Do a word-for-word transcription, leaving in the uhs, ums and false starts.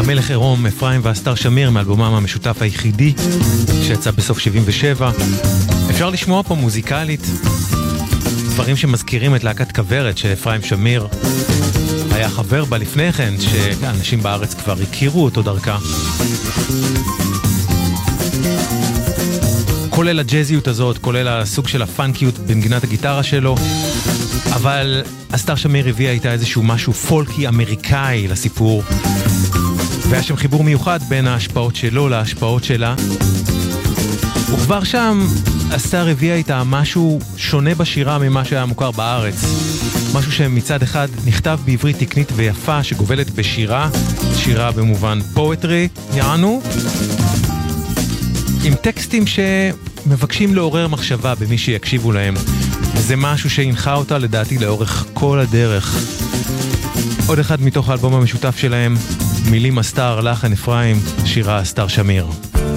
המלך עירום, אפרים והסטאר שמיר, מאלבומם המשותף היחידי שיצא בסוף שבעים ושבע. אפשר לשמוע פה מוזיקלית דברים שמזכירים את להקת כוורת שאפרים שמיר היה חבר בה לפני כן, שאנשים בארץ כבר הכירו אותו דרכה. כולל הג'זיות הזאת, כולל הסוג של הפאנקיות בנגינת הגיטרה שלו, אבל הסטאר שמיר הביא איתה איזשהו משהו פולקי אמריקאי לסיפור, והיה שם חיבור מיוחד בין ההשפעות שלו להשפעות שלה, וכבר שם הסטאר הביא איתה משהו שונה בשירה ממה שהיה מוכר בארץ, משהו שמצד אחד נכתב בעברית תקנית ויפה שגובלת בשירה, שירה במובן פואטרי, יענו, עם טקסטים שמבקשים לעורר מחשבה במי שיקשיבו להם. וזה משהו שהנחה אותה לדעתי לאורך כל הדרך. עוד אחד מתוך האלבום המשותף שלהם, מילים הסטאר, לחן אפרים, שירה הסטאר שמיר.